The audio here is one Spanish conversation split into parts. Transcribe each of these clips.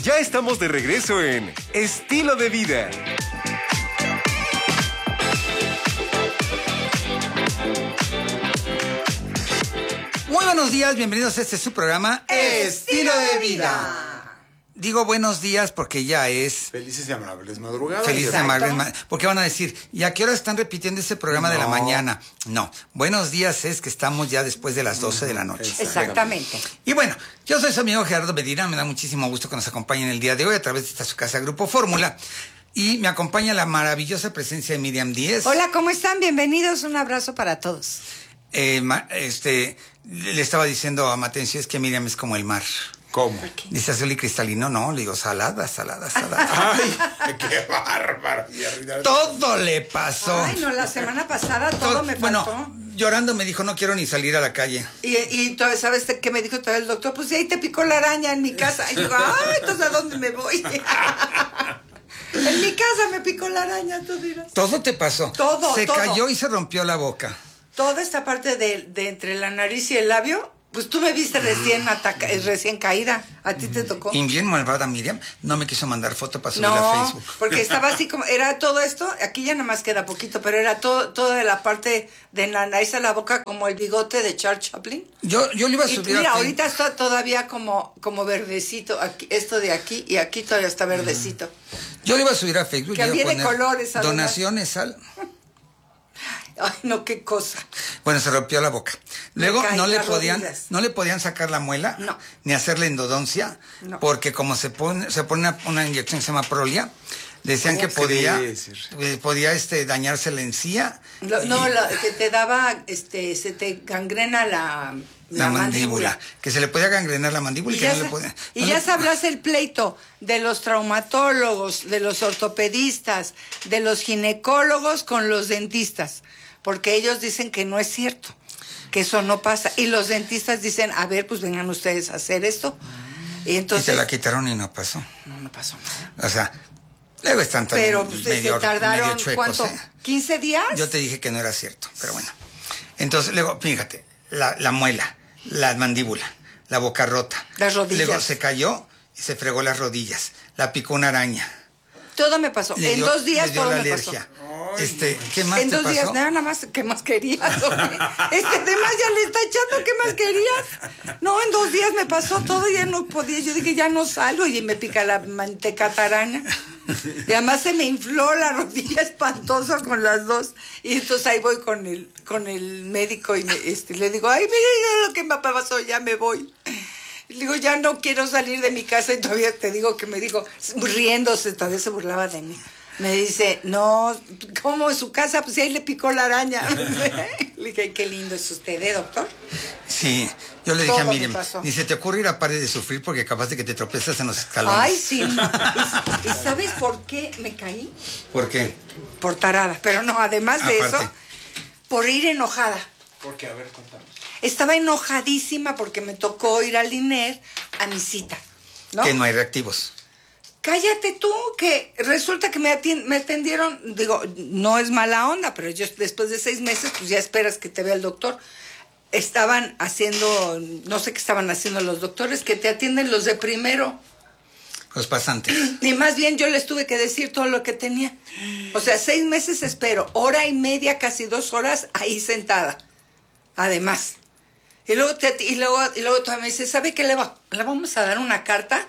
Ya estamos de regreso en Estilo de Vida. Muy buenos días, bienvenidos a este su programa Estilo de Vida. Digo buenos días porque ya es Felices y amables madrugadas. feliz de amables, porque van a decir, ¿y a qué hora están repitiendo ese programa de la mañana? No, buenos días es que estamos ya después de las 12 de la noche. Exactamente. Y bueno, yo soy su amigo Gerardo Medina, me da muchísimo gusto que nos acompañen el día de hoy a través de esta su casa Grupo Fórmula. Y me acompaña la maravillosa presencia de Miriam Díez. Hola, ¿cómo están? Bienvenidos, un abrazo para todos. Le estaba diciendo a Matencio, es que Miriam es como el mar. ¿Cómo? Dice azul y cristalino, no, le digo salada. ¡Ay, qué bárbaro! Todo le pasó. Ay, no, la semana pasada todo me faltó. Bueno, llorando me dijo, no quiero ni salir a la calle. Y todavía, ¿sabes qué me dijo todavía el doctor? Pues ahí te picó la araña en mi casa. Y digo, ay, entonces ¿a dónde me voy? En mi casa me picó la araña, tú dirás. Todo te pasó. Todo. Cayó y se rompió la boca. Toda esta parte de entre la nariz y el labio, pues tú me viste recién caída. A ti te tocó. Y bien malvada Miriam, no me quiso mandar foto para subirla a Facebook. Porque estaba así como, era todo esto, aquí ya nada más queda poquito, pero era toda la parte de la nariz a la boca como el bigote de Charles Chaplin. Yo le iba a subir mira, a Facebook. ahorita está todavía como verdecito, aquí, esto de aquí, y aquí todavía está verdecito. Yo le iba a subir a Facebook. Que y iba a viene poner colores, además. donaciones al... Ay, no, qué cosa. Bueno, se rompió la boca. Luego caí no le las podían rodillas. sacar la muela, No. ni hacerle endodoncia, No. porque como se pone una inyección que se llama Prolia, decían que podía dañarse la encía. Que te daba, se te gangrena la mandíbula. Que se le podía gangrenar la mandíbula y que no le podía. Ya sabrás el pleito de los traumatólogos, de los ortopedistas, de los ginecólogos con los dentistas, porque ellos dicen que no es cierto, que eso no pasa, y los dentistas dicen, a ver, pues vengan ustedes a hacer esto. Y entonces Y te la quitaron y no pasó. no pasó nada. O sea, luego están también Pero pues, se tardaron, ¿cuánto? ¿15 días? Yo te dije que no era cierto, pero bueno. Entonces, luego, fíjate, la muela, la mandíbula, la boca rota. Las rodillas. Luego se cayó y se fregó las rodillas. La picó una araña. Todo me pasó. En 2 días todo me pasó. ¿Qué más En te 2 pasó? días, nada más, ¿qué más querías? Hombre? Además ya le está echando, ¿qué más querías? No, en 2 días me pasó todo, ya no podía. Yo dije, ya no salgo, y me pica la mantecata araña. Y además se me infló la rodilla espantosa con las dos. Y entonces ahí voy con el médico y le digo, ay, mira lo que me pasó, ya me voy. Y le digo, ya no quiero salir de mi casa. Y todavía te digo que me dijo, riéndose, todavía se burlaba de mí. Me dice, no, ¿cómo en su casa? Pues ahí le picó la araña. Le dije, qué lindo es usted, ¿eh, doctor? Sí, yo le dije Todo a me Miriam, pasó. ni se te ocurre ir a pared de sufrir porque capaz de que te tropiezas en los escalones. Ay, sí. ¿Y sabes por qué me caí? ¿Por qué? Por tarada. Pero no, además de Aparte. eso, por ir enojada. Porque, a ver, contame. Estaba enojadísima porque me tocó ir al INER a mi cita, ¿no? Que no hay reactivos. Cállate tú, que resulta que me atendieron, digo, no es mala onda, pero yo después de 6 meses, pues ya esperas que te vea el doctor. Estaban haciendo, no sé qué estaban haciendo los doctores, que te atienden los de primero. Los pasantes. Y más bien yo les tuve que decir todo lo que tenía. O sea, 6 meses espero, 1:30, casi 2 horas ahí sentada. Además. Y luego todavía me dice, ¿sabe qué le vamos a dar una carta?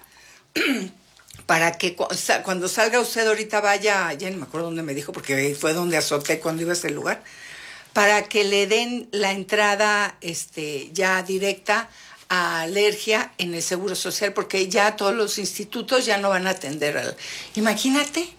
Para que cuando salga usted ahorita vaya, ya no me acuerdo dónde me dijo, porque fue donde azoté cuando iba a ese lugar, para que le den la entrada ya directa a alergia en el Seguro Social, porque ya todos los institutos ya no van a atender. Imagínate.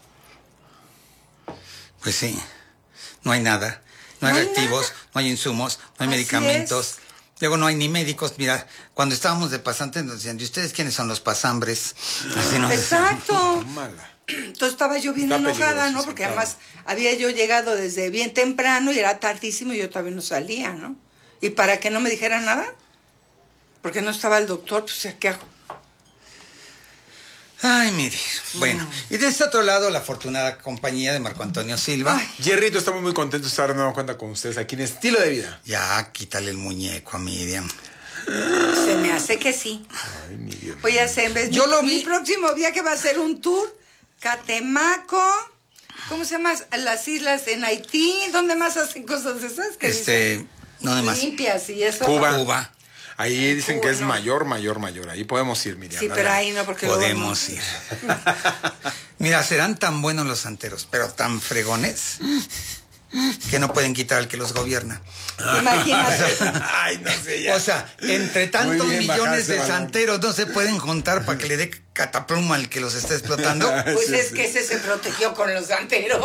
Pues sí, no hay nada. No hay reactivos, no hay insumos, no hay Así medicamentos. es. Luego no hay ni médicos. Mira, cuando estábamos de pasantes nos decían, ¿y ustedes quiénes son los pasambres? Así nos decían. Exacto. Mala. Entonces estaba yo bien Está enojada, peligroso, ¿no? Porque claro. además había yo llegado desde bien temprano y era tardísimo y yo todavía no salía, ¿no? Y para que no me dijeran nada, porque no estaba el doctor, pues ¿qué hago? Ay, mire. Bueno, y de este otro lado, la afortunada compañía de Marco Antonio Silva. Ay. Jerrito, estamos muy contentos de estar de nueva cuenta con ustedes aquí en Estilo de Vida. Ya, quítale el muñeco a Miriam. Se me hace que sí. Ay, mi Dios. Voy a hacer, en vez Yo lo vi. mi próximo viaje va a ser un tour, Catemaco, ¿cómo se llama? Las islas en Haití, ¿dónde más hacen cosas de esas? Que dicen ¿Dónde más? limpias y eso. Cuba. Ahí dicen que es No. mayor. Ahí podemos ir, Miriam. Sí, pero ahí no, porque luego Podemos ir. Mira, serán tan buenos los santeros, pero tan fregones, que no pueden quitar al que los gobierna. Imagínate. Ay, no sé ya. O sea, entre tantos Muy bien, millones bajarse de balón. santeros no se pueden juntar para que le dé catapluma al que los está explotando. Pues Sí, es sí. que ese se protegió con los santeros.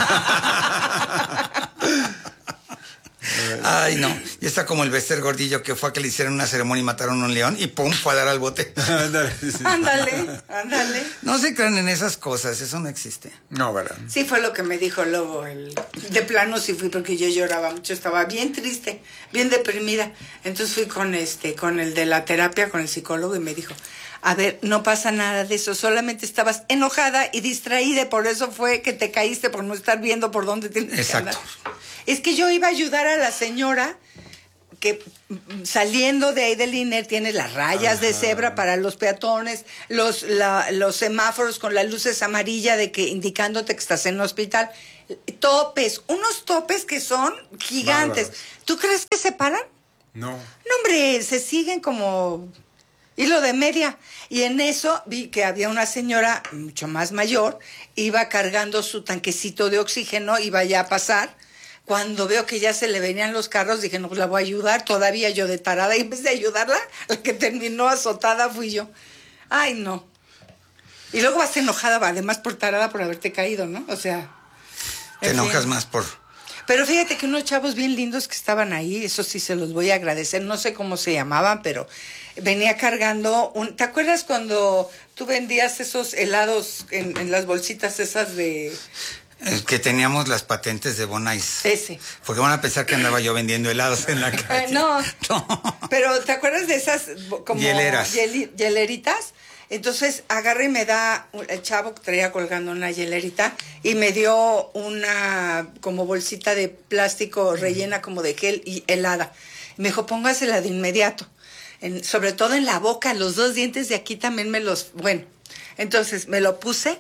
Ay, no. Y está como el Bester Gordillo que fue a que le hicieran una ceremonia y mataron a un león y pum, fue a dar al bote. Ándale, sí. Ándale. No se crean en esas cosas, eso no existe. No, ¿verdad? Sí, fue lo que me dijo luego. De plano sí fui porque yo lloraba mucho, estaba bien triste, bien deprimida. Entonces fui con el de la terapia, con el psicólogo, y me dijo, a ver, no pasa nada de eso, solamente estabas enojada y distraída, por eso fue que te caíste por no estar viendo por dónde tienes que andar. Exacto. Es que yo iba a ayudar a la señora que saliendo de ahí del INER tiene las rayas de cebra para los peatones, los semáforos con las luces amarillas indicándote que estás en un hospital. Topes, unos topes que son gigantes. Bárbaros. ¿Tú crees que se paran? No. No, hombre, se siguen como hilo de media. Y en eso vi que había una señora mucho más mayor, iba cargando su tanquecito de oxígeno, iba ya a pasar. Cuando veo que ya se le venían los carros, dije, no, pues la voy a ayudar, todavía yo de tarada. Y en vez de ayudarla, la que terminó azotada fui yo. Ay, no. Y luego vas enojada, además por tarada por haberte caído, ¿no? O sea... Te en fin. enojas más por... Pero fíjate que unos chavos bien lindos que estaban ahí, eso sí se los voy a agradecer, no sé cómo se llamaban, pero venía cargando ¿te acuerdas cuando tú vendías esos helados en las bolsitas esas de... Que teníamos las patentes de Bonais. Ese. Porque van a pensar que andaba yo vendiendo helados en la calle. No. No. Pero ¿te acuerdas de esas como Hieleras. hieleritas? Entonces agarra y me da, el chavo que traía colgando una hielerita y me dio una como bolsita de plástico rellena como de gel y helada. Me dijo, póngasela de inmediato. Sobre todo en la boca, los dos dientes de aquí también bueno, entonces me lo puse.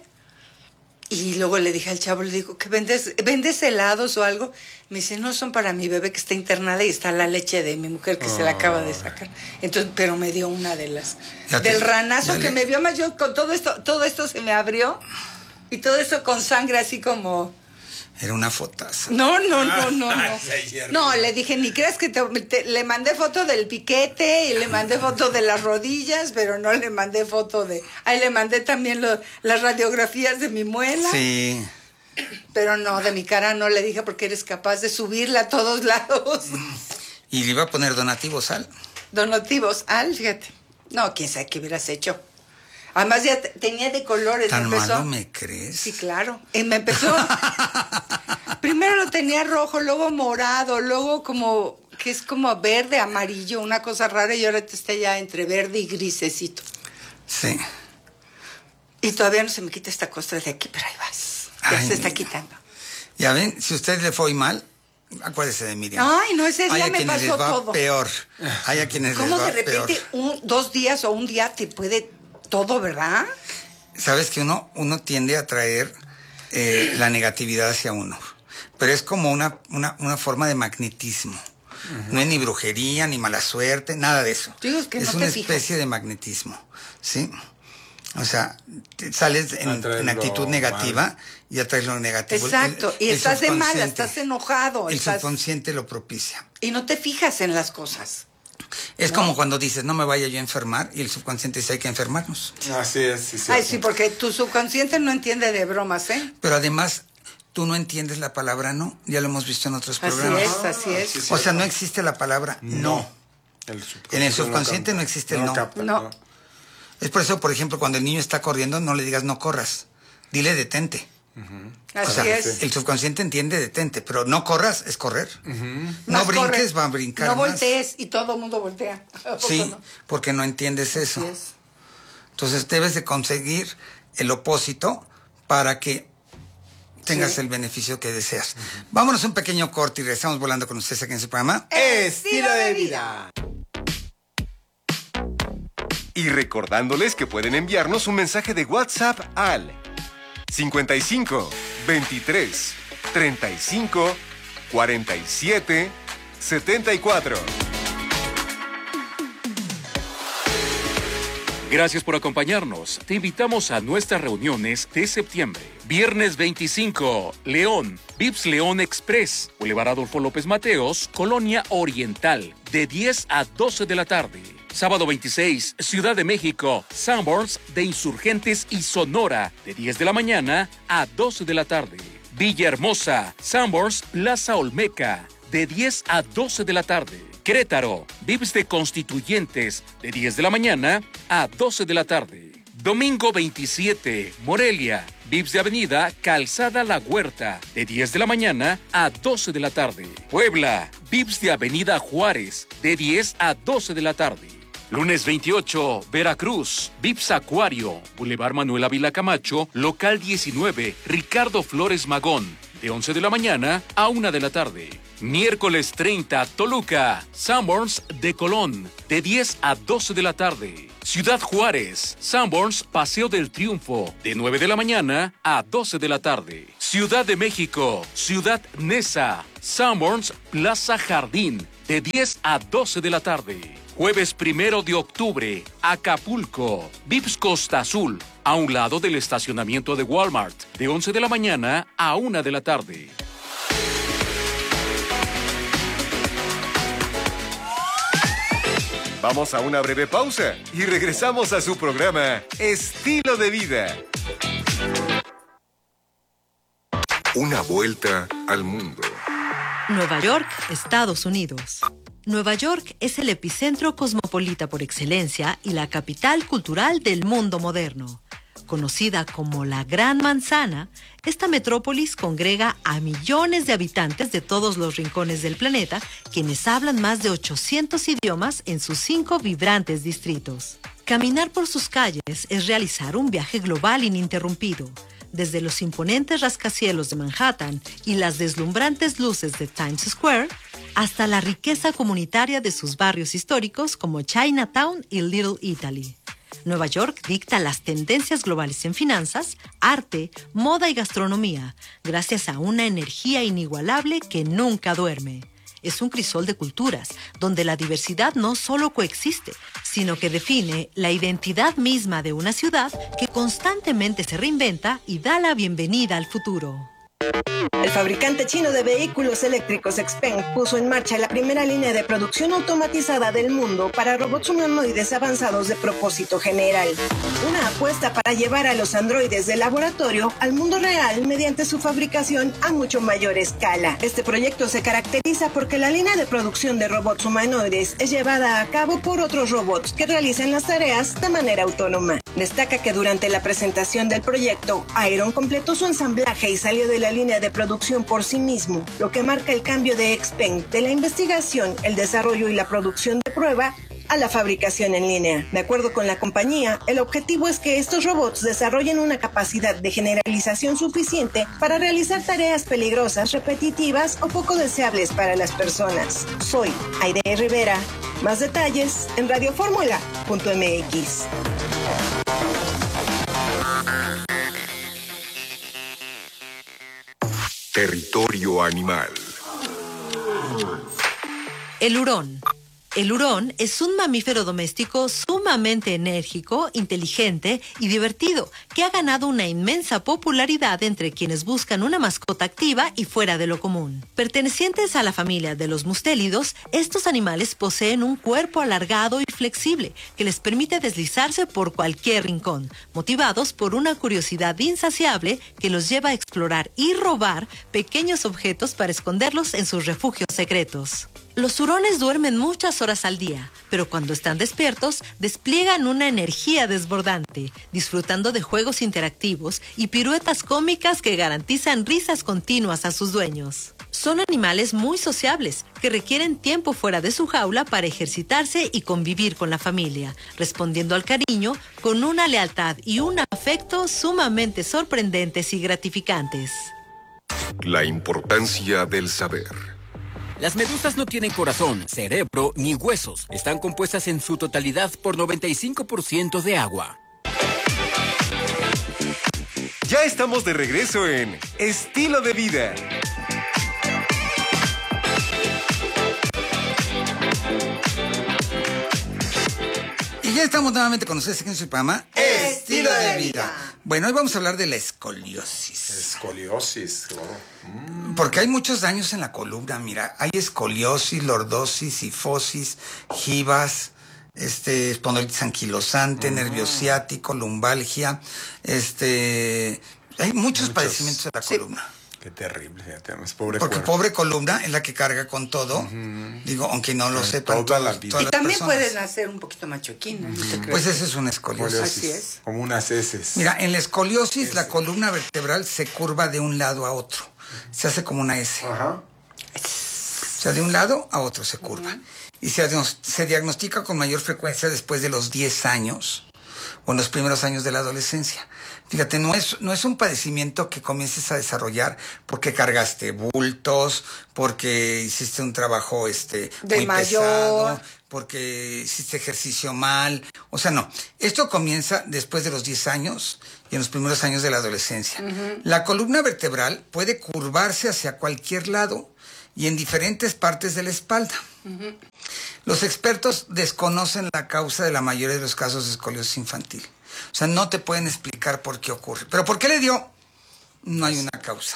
Y luego le dije al chavo, le digo, ¿qué vendes helados o algo? Me dice, no, son para mi bebé que está internada y está la leche de mi mujer que se la acaba de sacar. Entonces, pero me dio una de las... Del ranazo que me vio más yo con todo esto se me abrió y todo esto con sangre así como... Era una fotaza. No. Ay, No, le dije, ni creas que le mandé foto del piquete y le mandé foto de las rodillas, pero no le mandé foto de... Ahí le mandé también las radiografías de mi muela. Sí. Pero no, de mi cara no le dije porque eres capaz de subirla a todos lados. Y le iba a poner donativos al... Donativos, fíjate. No, quién sabe qué hubieras hecho. Además ya tenía de colores. ¿Tan me empezó... malo me crees? Sí, claro. Y me empezó... Primero lo tenía rojo, luego morado, luego como... que es como verde, amarillo, una cosa rara. Y ahora está ya entre verde y grisecito. Sí. Y todavía no se me quita esta costra de aquí, pero ahí vas. Ya Ay, se está mira. quitando. Ya ven, si a usted le fue mal, acuérdese de Miriam. Ay, no, ese Hay día a me quienes pasó les va todo. peor. Hay a quienes ¿Cómo les va de repente peor. 2 días o un día te puede todo, verdad? Sabes que uno tiende a traer la negatividad hacia uno. Pero es como una forma de magnetismo. No es ni brujería, ni mala suerte, nada de eso. Digo, es que no una te fijas. especie de magnetismo, ¿sí? O sea, sales en Atraes actitud lo negativa mal. y atraes lo negativo. Exacto, y El estás de mala, subconsciente- estás enojado. El estás- subconsciente lo propicia. Y no te fijas en las cosas. Es como cuando dices, no me vaya yo a enfermar, y el subconsciente dice, hay que enfermarnos. Así es, sí, Ay, sí, porque tu subconsciente no entiende de bromas, ¿eh? Pero además, tú no entiendes la palabra no, ya lo hemos visto en otros Así programas. es, así es. sí, sí. O sea, no existe la palabra no. En el subconsciente no existe el no. capta, No. Es por eso, por ejemplo, cuando el niño está corriendo, no le digas no corras, dile detente. Así O sea, es. el subconsciente entiende detente, pero no corras es correr. No Más brinques, corre. va a brincar No más. voltees y todo el mundo voltea. ¿A poco Sí, no? porque no entiendes eso. Así es. Entonces debes de conseguir el opósito para que tengas Sí. el beneficio que deseas. Vámonos a un pequeño corte y regresamos volando con ustedes aquí en su programa. Estilo de vida. Y recordándoles que pueden enviarnos un mensaje de WhatsApp al 55 23 35 47 74. Gracias por acompañarnos. Te invitamos a nuestras reuniones de septiembre. Viernes 25, León, Vips León Express, Boulevard Adolfo López Mateos, Colonia Oriental, de 10 a 12 de la tarde. Sábado 26, Ciudad de México, Sanborns de Insurgentes y Sonora, de 10 de la mañana a 12 de la tarde. Villahermosa, Sanborns Plaza Olmeca, de 10 a 12 de la tarde. Querétaro, Vips de Constituyentes, de 10 de la mañana a 12 de la tarde. Domingo 27, Morelia, Vips de Avenida Calzada La Huerta, de 10 de la mañana a 12 de la tarde. Puebla, Vips de Avenida Juárez, de 10 a 12 de la tarde. Lunes 28, Veracruz, Vips Acuario, Boulevard Manuel Ávila Camacho, local 19, Ricardo Flores Magón, de 11 de la mañana a 1 de la tarde. Miércoles 30, Toluca, Sanborns de Colón, de 10 a 12 de la tarde. Ciudad Juárez, Sanborns Paseo del Triunfo, de 9 de la mañana a 12 de la tarde. Ciudad de México, Ciudad Neza, Sanborns Plaza Jardín, de 10 a 12 de la tarde. Jueves 1 de octubre, Acapulco, Vips Costa Azul, a un lado del estacionamiento de Walmart, de 11 de la mañana a 1 de la tarde. Vamos a una breve pausa y regresamos a su programa Estilo de Vida. Una vuelta al mundo. Nueva York, Estados Unidos. Nueva York es el epicentro cosmopolita por excelencia y la capital cultural del mundo moderno. Conocida como la Gran Manzana, esta metrópolis congrega a millones de habitantes de todos los rincones del planeta, quienes hablan más de 800 idiomas en sus 5 vibrantes distritos. Caminar por sus calles es realizar un viaje global ininterrumpido. Desde los imponentes rascacielos de Manhattan y las deslumbrantes luces de Times Square, hasta la riqueza comunitaria de sus barrios históricos como Chinatown y Little Italy. Nueva York dicta las tendencias globales en finanzas, arte, moda y gastronomía, gracias a una energía inigualable que nunca duerme. Es un crisol de culturas, donde la diversidad no solo coexiste, sino que define la identidad misma de una ciudad que constantemente se reinventa y da la bienvenida al futuro. El fabricante chino de vehículos eléctricos XPeng puso en marcha la primera línea de producción automatizada del mundo para robots humanoides avanzados de propósito general. Una apuesta para llevar a los androides del laboratorio al mundo real mediante su fabricación a mucho mayor escala. Este proyecto se caracteriza porque la línea de producción de robots humanoides es llevada a cabo por otros robots que realizan las tareas de manera autónoma. Destaca que durante la presentación del proyecto, Iron completó su ensamblaje y salió de la línea de producción por sí mismo, lo que marca el cambio de XPeng de la investigación, el desarrollo y la producción de prueba a la fabricación en línea. De acuerdo con la compañía, el objetivo es que estos robots desarrollen una capacidad de generalización suficiente para realizar tareas peligrosas, repetitivas o poco deseables para las personas. Soy Aide Rivera. Más detalles en radioformula.mx. Territorio animal. El hurón. El hurón es un mamífero doméstico sumamente enérgico, inteligente y divertido, que ha ganado una inmensa popularidad entre quienes buscan una mascota activa y fuera de lo común. Pertenecientes a la familia de los mustélidos, estos animales poseen un cuerpo alargado y flexible que les permite deslizarse por cualquier rincón, motivados por una curiosidad insaciable que los lleva a explorar y robar pequeños objetos para esconderlos en sus refugios secretos. Los hurones duermen muchas horas al día, pero cuando están despiertos, despliegan una energía desbordante, disfrutando de juegos interactivos y piruetas cómicas que garantizan risas continuas a sus dueños. Son animales muy sociables, que requieren tiempo fuera de su jaula para ejercitarse y convivir con la familia, respondiendo al cariño con una lealtad y un afecto sumamente sorprendentes y gratificantes. La importancia del saber. Las medusas no tienen corazón, cerebro ni huesos. Están compuestas en su totalidad por 95% de agua. Ya estamos de regreso en Estilo de Vida. Y ya estamos nuevamente con ustedes en su programa Estilo de Vida. Bueno, hoy vamos a hablar de la escoliosis. Escoliosis. Porque hay muchos daños en la columna, mira. Hay escoliosis, lordosis, sifosis, gibas, espondilitis anquilosante, nervio ciático, lumbalgia, hay muchos padecimientos de la columna. Qué terrible, fíjate, es pobre Porque cuerpo. pobre columna es la que carga con todo. Digo, aunque no lo sepan toda la vida. todas Y las también personas. pueden hacer un poquito machoquina, ¿no te crees? Pues eso es una escoliosis. Así es. Como unas heces. Mira, en la escoliosis la columna vertebral se curva de un lado a otro. Se hace como una S. Ajá. O sea, de un lado a otro se curva. Y se diagnostica con mayor frecuencia después de los 10 años o en los primeros años de la adolescencia. Fíjate, no es un padecimiento que comiences a desarrollar porque cargaste bultos, porque hiciste un trabajo muy mayor. pesado, porque hiciste ejercicio mal. O sea, no. Esto comienza después de los 10 años y en los primeros años de la adolescencia. La columna vertebral puede curvarse hacia cualquier lado y en diferentes partes de la espalda. Los expertos desconocen la causa de la mayoría de los casos de escoliosis infantil. O sea, no te pueden explicar por qué ocurre. ¿Pero por qué le dio? No hay una causa.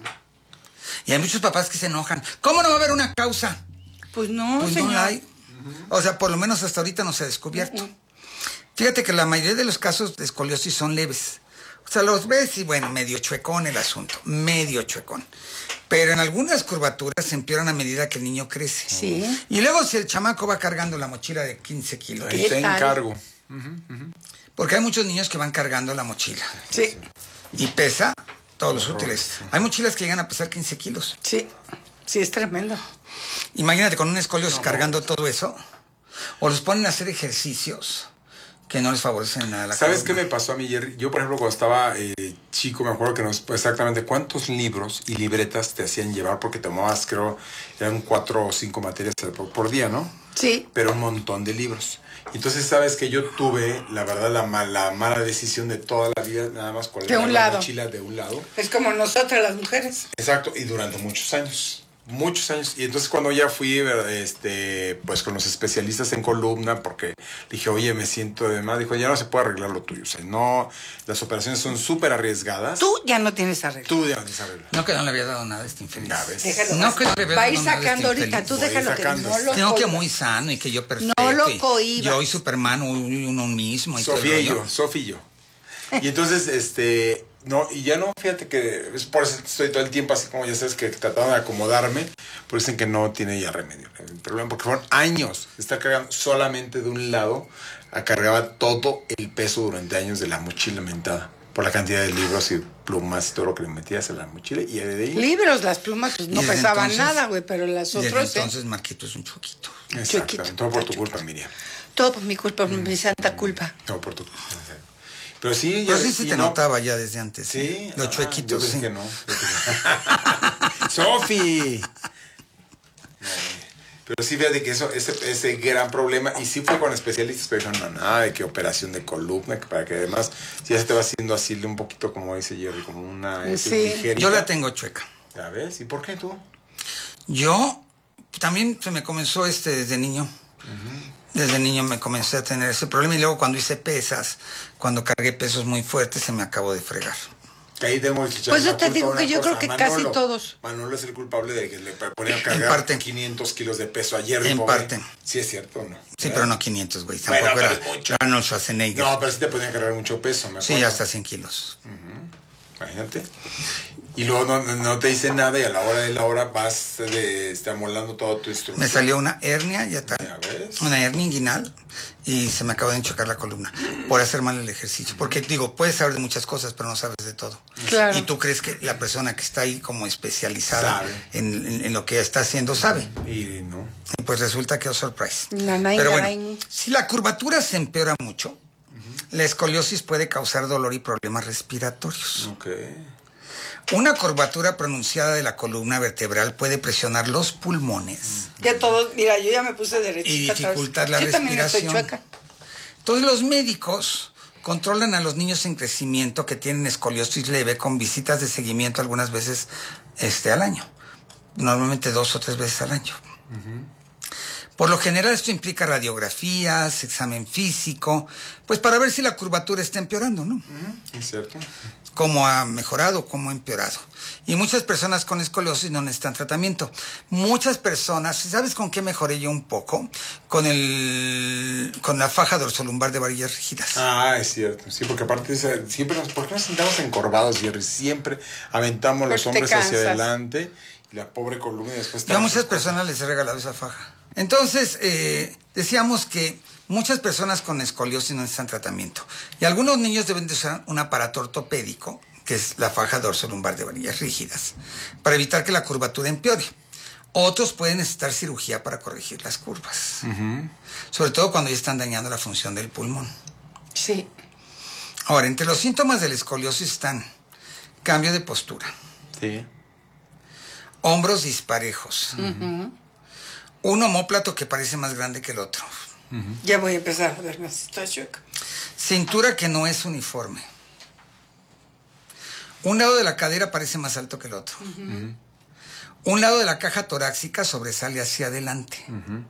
Y hay muchos papás que se enojan. ¿Cómo no va a haber una causa? Pues no, Pues señor. no la hay. O sea, por lo menos hasta ahorita no se ha descubierto. Fíjate que la mayoría de los casos de escoliosis son leves. O sea, los ves y bueno, medio chuecón el asunto. Medio chuecón. Pero en algunas curvaturas se empeoran a medida que el niño crece. Sí. Y luego si el chamaco va cargando la mochila de 15 kilos. Ahí te tal? encargo. Porque hay muchos niños que van cargando la mochila. Sí, Y pesa todos los útiles. Hay mochilas que llegan a pesar 15 kilos. sí. Sí, es tremendo. Imagínate con un escoliosis cargando todo eso. O los ponen a hacer ejercicios que no les favorecen nada la ¿Sabes qué columna. me pasó a mí, Jerry? Yo, por ejemplo, cuando estaba chico, me acuerdo que exactamente cuántos libros y libretas te hacían llevar, porque tomabas, creo, eran 4 o 5 materias por día, ¿no? Sí. Pero un montón de libros. Entonces, sabes que yo tuve, la verdad, la mala decisión de toda la vida, nada más colgar De un la lado. mochila de un lado. Es como nosotras las mujeres. Exacto, y durante muchos años. Y entonces cuando ya fui, pues con los especialistas en columna, porque dije, oye, me siento de más, dijo, ya no se puede arreglar lo tuyo. O sea, no, las operaciones son súper arriesgadas. Tú ya no tienes arreglo. Tú ya no tienes arreglo. No, que no le había dado nada a este infeliz. Ya ves. Déjalo. No, que no le había Va a dado ir nada a este sacando ahorita. infeliz. Tú Voy déjalo que sacando. no lo No, que cohibas. muy sano y que yo perfecto. No lo y cohibas. Yo y Superman, uno mismo. Y todo el Sofía y rollo. yo, Sofía y yo. Y entonces, no, y ya no, fíjate que es por eso estoy todo el tiempo así como ya sabes que tratando de acomodarme, pero dicen que no tiene ya remedio el problema, porque fueron años de estar cargando solamente de un lado, cargaba todo el peso durante años de la mochila mentada, por la cantidad de libros y plumas y todo lo que le metías a la mochila, y de ahí... Libros, las plumas, pues no Y desde pesaban entonces- nada, güey, pero las Desde otras, entonces Marquito es un choquito. Exactamente, chiquito. todo por tu culpa, Miriam. Todo por mi culpa, por mi santa culpa. Todo por tu culpa. Pero sí, Pero ya sí se y te no- notaba ya desde antes. Sí. Los chuequitos, yo pensé sí. que no. ¡Sofi! Pero sí, fíjate que ese gran problema, y sí fue con especialistas, pero dijeron, no, nada de que operación de columna, que para que además ya se te va haciendo así un poquito, como dice Jerry, como una Sí. ligerita. Yo la tengo chueca. ¿Ya ves? ¿Y por qué tú? Yo también se me comenzó desde niño. Desde niño me comencé a tener ese problema y luego cuando hice pesas, cuando cargué pesos muy fuertes, se me acabó de fregar. Que ahí tengo que echar Pues yo la te culpa digo a una que yo cosa. creo que casi todos. Manolo es el culpable de que le ponían a En cargar parte. 500 kilos de peso a Jerry. En pobre. parte. Sí, es cierto, ¿o no? Sí, pero no 500, güey. Bueno, Tampoco pero era es mucho. Arnold Schwarzenegger. No, pero sí te ponían a cargar mucho peso, me acuerdo. Sí, hasta 100 kilos. Imagínate. Y luego no te dice nada y a la hora de la hora vas amolando todo tu instrumento. Me salió una hernia, ya está. Ya ves. Una hernia inguinal y se me acaba de enchocar la columna por hacer mal el ejercicio. Porque digo, puedes saber de muchas cosas, pero no sabes de todo. Claro. Y tú crees que la persona que está ahí como especializada Sabe. en lo que está haciendo sabe. Y no. Y pues resulta que es surprise. Nanay, Pero nanay. bueno, si la curvatura se empeora mucho, la escoliosis puede causar dolor y problemas respiratorios. Ok. Una curvatura pronunciada de la columna vertebral puede presionar los pulmones Ya todos, mira, yo ya me puse y derechita. dificultar la Yo también estoy respiración. chueca. Entonces los médicos controlan a los niños en crecimiento que tienen escoliosis leve con visitas de seguimiento algunas veces al año. Normalmente 2 o 3 veces al año. Por lo general esto implica radiografías, examen físico, pues para ver si la curvatura está empeorando, ¿no? Es cierto. Cómo ha mejorado, cómo ha empeorado. Y muchas personas con escoliosis no necesitan tratamiento. Muchas personas, ¿sabes con qué mejoré yo un poco? Con la faja dorsolumbar de varillas rígidas. Ah, es cierto. Sí, porque aparte siempre ¿por qué nos sentamos encorvados, Jerry? Siempre aventamos los Porque te hombros hacia cansas. adelante y la pobre columna y después... Yo a muchas personas les he regalado esa faja. Entonces, decíamos que muchas personas con escoliosis no necesitan tratamiento. Y algunos niños deben de usar un aparato ortopédico, que es la faja dorsolumbar de varillas rígidas, para evitar que la curvatura empeore. Otros pueden necesitar cirugía para corregir las curvas. Sobre todo cuando ya están dañando la función del pulmón. Sí. Ahora, entre los síntomas de la escoliosis están cambio de postura, Sí. hombros disparejos, un omóplato que parece más grande que el otro, Ya voy a empezar a verme así, estoy chueca. cintura que no es uniforme, un lado de la cadera parece más alto que el otro, un lado de la caja torácica sobresale hacia adelante,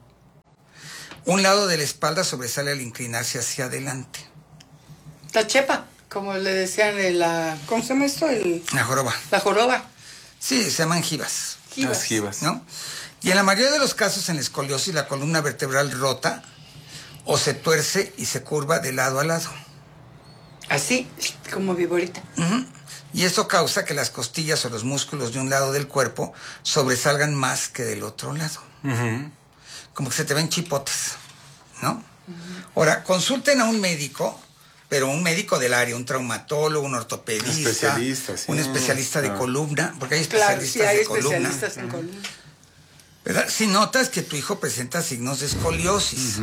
un lado de la espalda sobresale al inclinarse hacia adelante. La chepa, como le decían ¿cómo se llama esto? La joroba. La joroba. Sí, se llaman jibas, Las jibas. ¿no? Y en la mayoría de los casos en la escoliosis la columna vertebral rota o se tuerce y se curva de lado a lado. Así, como viborita. Y eso causa que las costillas o los músculos de un lado del cuerpo sobresalgan más que del otro lado. Como que se te ven chipotes, ¿no? Ahora, consulten a un médico, pero un médico del área, un traumatólogo, un ortopedista, Un especialista, sí. un especialista de columna, porque hay Claro, especialistas sí, hay de columna. especialistas en columna. ¿Verdad? Si notas que tu hijo presenta signos de escoliosis,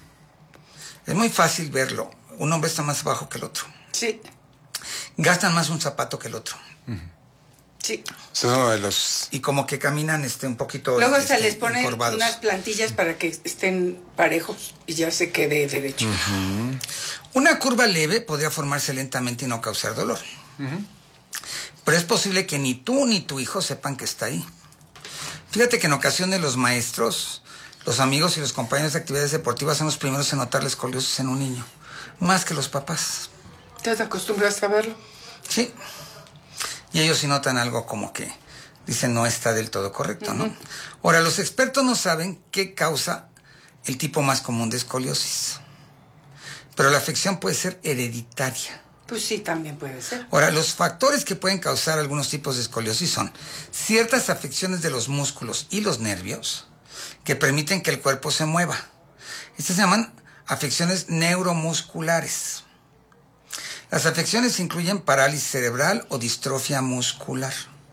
es muy fácil verlo. Un hombre está más bajo que el otro. Sí, Gastan más un zapato que el otro. sí. Eso es uno de los... Y como que caminan un poquito Luego se les ponen encorvados. unas plantillas para que estén parejos y ya se quede derecho. Una curva leve podría formarse lentamente y no causar dolor. Pero es posible que ni tú ni tu hijo sepan que está ahí. Fíjate que en ocasiones los maestros, los amigos y los compañeros de actividades deportivas son los primeros en notar la escoliosis en un niño, más que los papás. ¿Te acostumbraste a verlo? Sí. Y ellos sí notan algo como que dicen no está del todo correcto, ¿no? Ahora, los expertos no saben qué causa el tipo más común de escoliosis. Pero la afección puede ser hereditaria. Pues sí, también puede ser. Ahora, los factores que pueden causar algunos tipos de escoliosis son ciertas afecciones de los músculos y los nervios que permiten que el cuerpo se mueva. Estas se llaman afecciones neuromusculares. Las afecciones incluyen parálisis cerebral o distrofia muscular.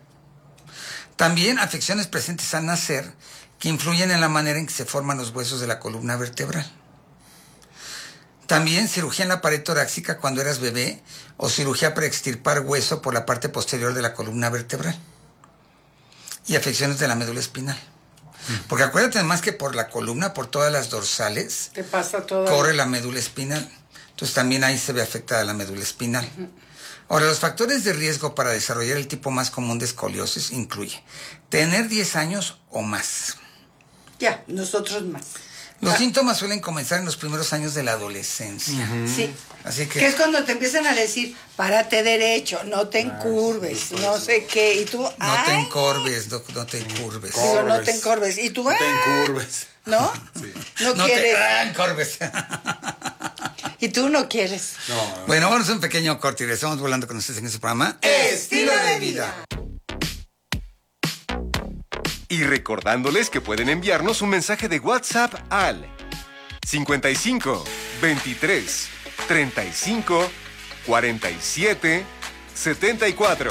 También afecciones presentes al nacer que influyen en la manera en que se forman los huesos de la columna vertebral. También cirugía en la pared torácica cuando eras bebé o cirugía para extirpar hueso por la parte posterior de la columna vertebral. Y afecciones de la médula espinal. Porque acuérdate además que por la columna, por todas las dorsales, Te pasa todo. corre la médula espinal. Entonces también ahí se ve afectada la médula espinal. Ahora, los factores de riesgo para desarrollar el tipo más común de escoliosis incluye tener 10 años o más. Ya, nosotros más. Los síntomas suelen comenzar en los primeros años de la adolescencia. Sí. Así Que que es cuando te empiezan a decir, párate derecho, no te encurves, no sé qué. Y tú, no te encorves, no te encurves. Digo, no te encorves. Y tú, No te ¡ay! encurves. ¿No? No, No quieres. te encorves. Y tú no quieres. No, Bueno, vamos a un pequeño corte y regresamos volando con ustedes en este programa. Estilo de vida. Y recordándoles que pueden enviarnos un mensaje de WhatsApp al 55 23 35 47 74.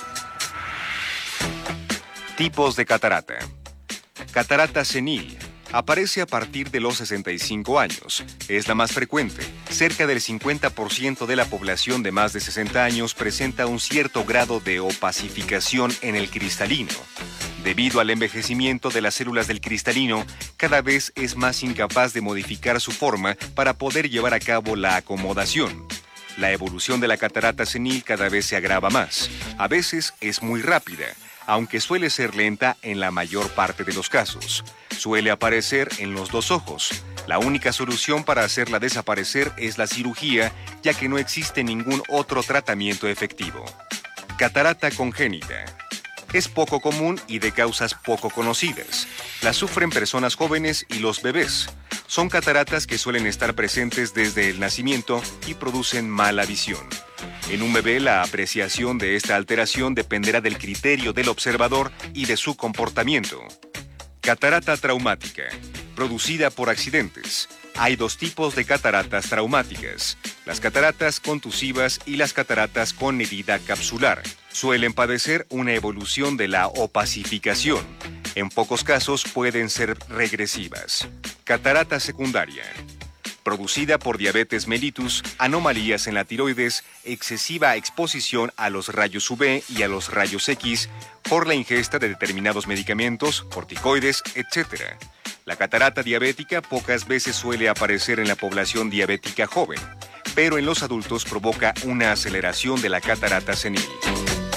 Tipos de catarata. Catarata senil, Aparece a partir de los 65 años. Es la más frecuente. Cerca del 50% de la población de más de 60 años presenta un cierto grado de opacificación en el cristalino. Debido al envejecimiento de las células del cristalino, cada vez es más incapaz de modificar su forma para poder llevar a cabo la acomodación. La evolución de la catarata senil cada vez se agrava más. A veces es muy rápida, aunque suele ser lenta en la mayor parte de los casos. Suele aparecer en los dos ojos. La única solución para hacerla desaparecer es la cirugía, ya que no existe ningún otro tratamiento efectivo. Catarata congénita. Es poco común y de causas poco conocidas. La sufren personas jóvenes y los bebés. Son cataratas que suelen estar presentes desde el nacimiento y producen mala visión. En un bebé, la apreciación de esta alteración dependerá del criterio del observador y de su comportamiento. Catarata traumática, producida por accidentes. Hay dos tipos de cataratas traumáticas: las cataratas contusivas y las cataratas con herida capsular. Suelen padecer una evolución de la opacificación. En pocos casos pueden ser regresivas. Catarata secundaria, producida por diabetes mellitus, anomalías en la tiroides, excesiva exposición a los rayos UV y a los rayos X por la ingesta de determinados medicamentos, corticoides, etc. La catarata diabética pocas veces suele aparecer en la población diabética joven, pero en los adultos provoca una aceleración de la catarata senil.